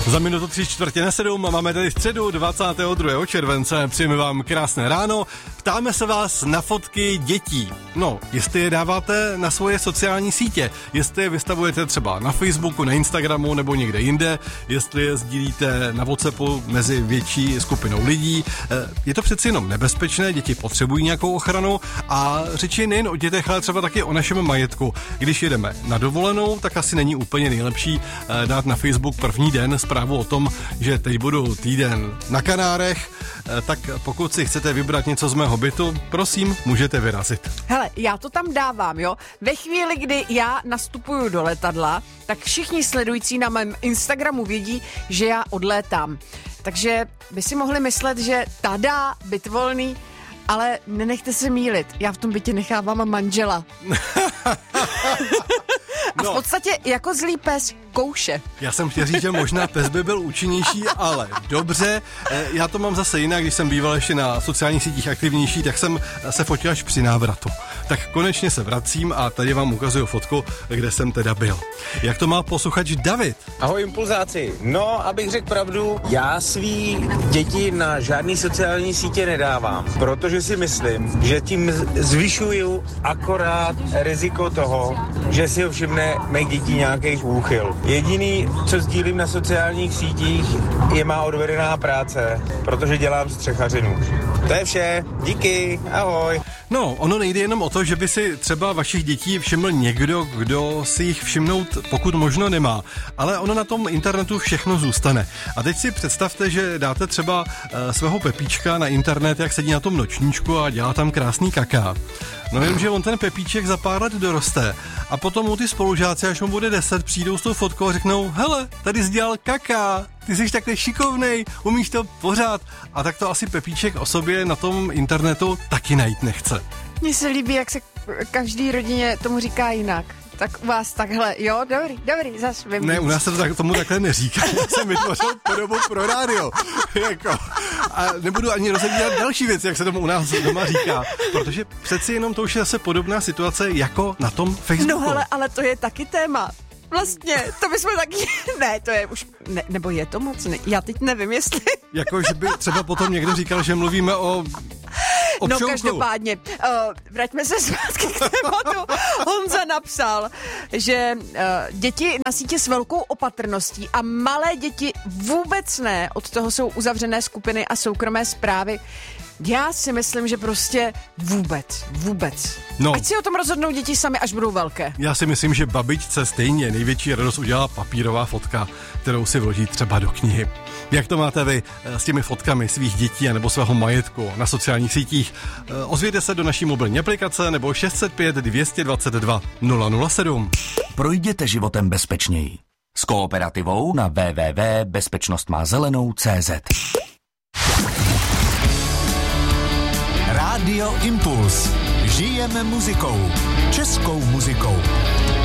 Za minutu 6:45 máme tady středu 22. července. Přejeme vám krásné ráno. Ptáme se vás na fotky dětí. No, jestli je dáváte na svoje sociální sítě, jestli je vystavujete třeba na Facebooku, na Instagramu nebo někde jinde, jestli je sdílíte na WhatsAppu mezi větší skupinou lidí. Je to přeci jenom nebezpečné, děti potřebují nějakou ochranu a řeč je nejen o dětech, ale třeba taky o našem majetku. Když jedeme na dovolenou, tak asi není úplně nejlepší dát na Facebook první den zprávu o tom, že teď budu týden na Kanárech, tak pokud si chcete vybrat něco z mého bytu, prosím, můžete vyrazit. Hele, já to tam dávám, jo. Ve chvíli, kdy já nastupuju do letadla, tak všichni sledující na mém Instagramu vědí, že já odlétám. Takže by si mohli myslet, že tada, byt volný, ale nenechte se mýlit. Já v tom bytě nechávám manžela. A v podstatě jako zlý pes kouše. Já jsem chtěl říct, že možná pes by byl účinnější, ale dobře. Já to mám zase jinak, když jsem býval ještě na sociálních sítích aktivnější, tak jsem se fotil až při návratu. Tak konečně se vracím a tady vám ukazuju fotku, kde jsem teda byl. Jak to má posluchač David? Ahoj impulzáci. No, abych řekl pravdu, já svý děti na žádný sociální sítě nedávám, protože si myslím, že tím zvyšuju akorát riziko toho, že si ho všimne mých dětí nějaký úchyl. Jediný, co sdílím na sociálních sítích, je má odvedená práce, protože dělám střechařinu. To je vše, díky, ahoj. No, ono nejde jenom o to, že by si třeba vašich dětí všiml někdo, kdo si jich všimnout pokud možno nemá, ale ono na tom internetu všechno zůstane. A teď si představte, že dáte třeba svého Pepíčka na internet, jak sedí na tom nočníčku a dělá tam krásný kaká. No jenže on ten Pepíček za pár let doroste a potom mu ty spolužáci, až mu bude 10, přijdou s tou fotkou a řeknou: hele, tady jsi dělal kaká, ty jsi takhle šikovnej, umíš to pořád. A tak to asi Pepíček o sobě na tom internetu taky najít nechce. Mně se líbí, jak se každý rodině tomu říká jinak. Tak u vás takhle, jo, dobrý, zas vím. Ne, u nás se tomu takhle neříká. Já jsem vytvořil podobu pro rádio. Jako. A nebudu ani rozebírat další věci, jak se tomu u nás doma říká, protože přeci jenom to už je zase podobná situace jako na tom Facebooku. No ale to je taky téma. Vlastně, to bychom taky... Ne, to je už... Ne, nebo je to moc? Ne, já teď nevím, jestli... Jakože by třeba potom někdo říkal, že mluvíme o no každopádně, vraťme se zpátky k tématu. Honza napsal, že děti na sítě s velkou opatrností a malé děti vůbec ne, od toho jsou uzavřené skupiny a soukromé zprávy. Já si myslím, že prostě vůbec. No. Ať si o tom rozhodnou děti sami, až budou velké. Já si myslím, že babičce stejně největší radost udělá papírová fotka, kterou si vloží třeba do knihy. Jak to máte vy s těmi fotkami svých dětí nebo svého majetku na sociálních sítích? Ozvěte se do naší mobilní aplikace nebo 605 222 007. Projděte životem bezpečněji. S Kooperativou na www.bezpečnostmázelenou.cz. Rádio Impuls. Žijeme muzikou. Českou muzikou.